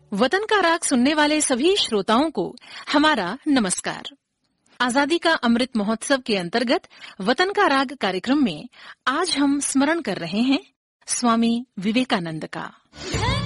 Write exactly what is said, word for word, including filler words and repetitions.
वतन का राग सुनने वाले सभी श्रोताओं को हमारा नमस्कार। आजादी का अमृत महोत्सव के अंतर्गत वतन का राग कार्यक्रम में आज हम स्मरण कर रहे हैं स्वामी विवेकानंद का।